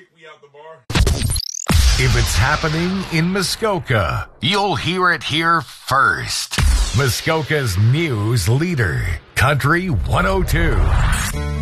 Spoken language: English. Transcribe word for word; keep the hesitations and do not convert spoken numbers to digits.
kick me out the bar. If it's happening in Muskoka, you'll hear it here first. Muskoka's news leader, Country one oh two.